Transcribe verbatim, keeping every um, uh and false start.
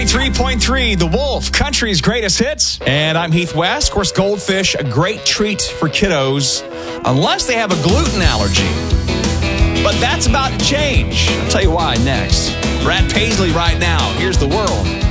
ninety-three point three, The Wolf, country's greatest hits. And I'm Heath West. Of course, goldfish, a great treat for kiddos, unless they have a gluten allergy. But that's about to change. I'll tell you why next. Brad Paisley right now. Here's The World.